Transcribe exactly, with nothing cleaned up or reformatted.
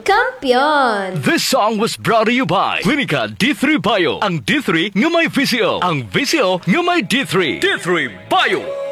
Kampiyon! This song was brought to you by Clinica D three Bio. Ang D three nga may V C O. Ang V C O nga may D three. D three Bio!